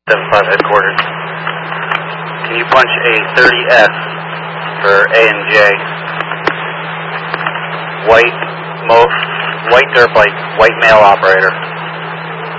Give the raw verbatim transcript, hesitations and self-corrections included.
seven five headquarters. Can you punch a thirty S for A and J? White, most, white dirt bike, white male operator.